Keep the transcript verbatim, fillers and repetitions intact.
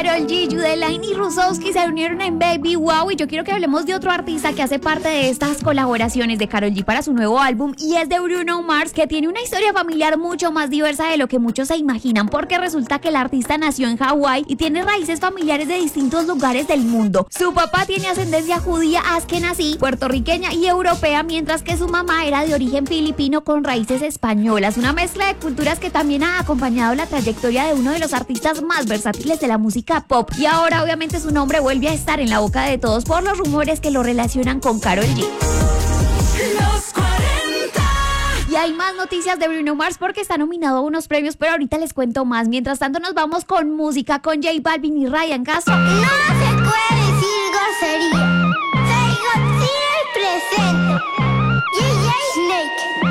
Karol G, Judeline y Rusowski se unieron en Baby Wow. Y yo quiero que hablemos de otro artista que hace parte de estas colaboraciones de Karol G para su nuevo álbum, y es de Bruno Mars, que tiene una historia familiar mucho más diversa de lo que muchos se imaginan, porque resulta que el artista nació en Hawái y tiene raíces familiares de distintos lugares del mundo. Su papá tiene ascendencia judía, askenazí, puertorriqueña y europea, mientras que su mamá era de origen filipino con raíces españolas. Una mezcla de culturas que también ha acompañado la trayectoria de uno de los artistas más versátiles de la música pop. Y ahora obviamente su nombre vuelve a estar en la boca de todos por los rumores que lo relacionan con Karol G. Los cuarenta. Y hay más noticias de Bruno Mars porque está nominado a unos premios, pero ahorita les cuento más. Mientras tanto nos vamos con música con J Balvin y Ryan Castro. No se puede decir grosería.